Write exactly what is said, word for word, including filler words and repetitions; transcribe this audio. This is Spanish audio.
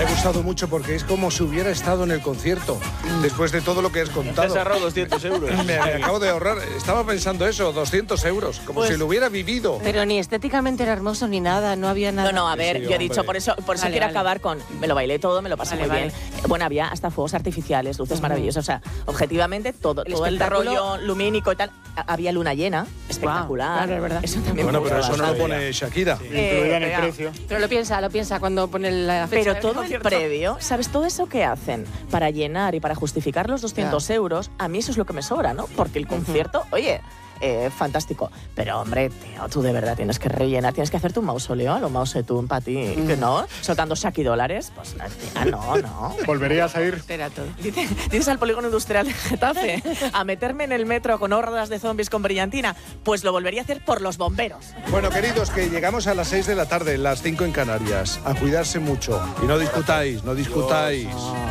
Me ha gustado mucho porque es como si hubiera estado en el concierto, después de todo lo que has contado. Te has ahorrado doscientos euros. Me, me acabo de ahorrar, estaba pensando eso, doscientos euros, como Pues, si lo hubiera vivido. Pero ni estéticamente era hermoso ni nada, no había nada. No, no, a ver, Sí, yo he hombre. dicho, por eso, por eso Vale, quiero vale. acabar con. Me lo bailé todo, me lo pasé Vale, muy vale. bien. Bueno, había hasta fuegos artificiales, luces maravillosas. O sea, objetivamente, todo, El todo el espectáculo- rollo lumínico y tal. A- Había luna llena, espectacular. claro, es verdad. Eso también Bueno, me pero gustó eso no lo bastante. pone Shakira. Eh, Incluida en el venga. precio. Pero lo piensa, lo piensa cuando pone la fecha. Pero del todo el concierto. previo, ¿sabes? Todo eso que hacen para llenar y para justificar los doscientos euros, a mí eso es lo que me sobra, ¿no? Porque el concierto, oye, eh, fantástico. Pero, hombre, tío, tú de verdad tienes que rellenar, tienes que hacerte un mausoleo a lo Mao Zedong para ti, que no, soltando Shaki dólares, pues no, tía, no, no. ¿Volverías a ir? Era todo. Dice- Dices al polígono industrial de Getafe a meterme en el metro con hordas de zombies con brillantina, pues lo volvería a hacer por los bomberos. Bueno, queridos, que llegamos a las seis de la tarde, las cinco en Canarias. A cuidarse mucho. Y no discutáis, no discutáis.